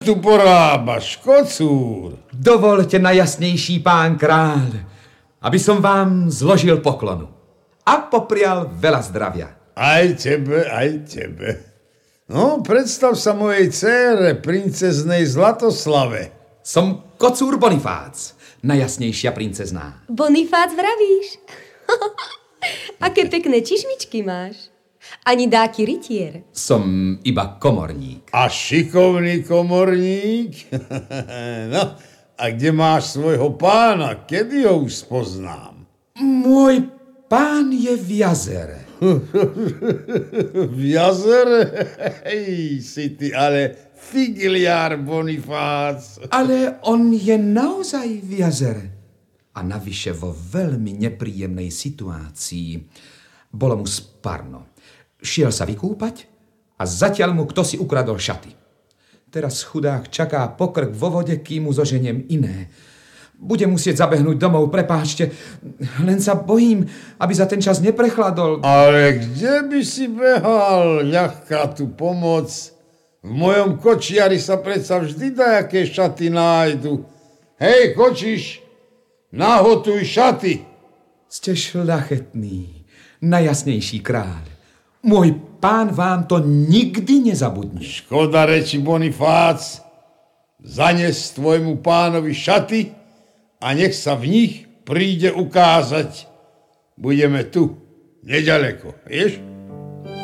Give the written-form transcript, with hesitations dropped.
Tu porábaš, kocúr? Dovolte, najjasnejší pán kráľ, aby som vám zložil poklonu a poprial veľa zdravia. Aj tebe, aj tebe. No, predstav sa mojej dcére, princeznej Zlatoslave. Som kocúr Bonifác, najjasnejšia princezná. Bonifác vravíš? Aké pekné čižmičky máš. Ani dáky rytier. Som iba komorník. A šikovný komorník? No, a kde máš svojho pána? Kedy ho už spoznám? Môj pán je v jazere. V jazere? Hej, si ty ale figiliár, Bonifác. Ale on je naozaj v jazere. A navyše vo veľmi nepríjemnej situácii. Bolo mu spárno. Šiel sa vykúpať a zatiaľ mu kto si ukradol šaty. Teraz chudák čaká pokrk vo vode, kým mu zoženiem iné. Budem musieť zabehnúť domov, prepáčte. Len sa bojím, aby za ten čas neprechladol. Ale kde by si behal, ľahká tu pomoc? V mojom kočiari sa predsa vždy dajaké šaty nájdu. Hej, kočiš, nahotuj šaty. Ste šľachetný, najjasnejší kráľ. Môj pán vám to nikdy nezabudne. Škoda reči, Bonifác. Zanes tvojmu pánovi šaty a nech sa v nich príde ukázať. Budeme tu, nedaleko, vieš?